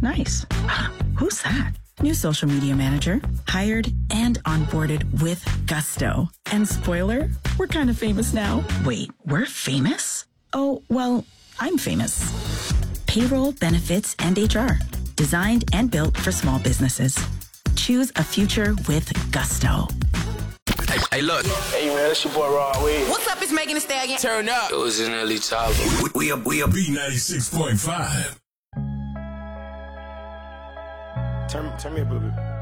Nice. Who's that? New social media manager, hired and onboarded with gusto. And spoiler, we're kind of famous now. Wait, we're famous? Oh, well, I'm famous. Payroll, benefits, and HR. Designed and built for small businesses. Choose a future with gusto. Hey, look. Hey, man, it's your boy Rod Wave. What's up? It's Megan Thee Stallion. Turn up. It was in Ellie Tyler. We are B96.5. Turn me up a little bit.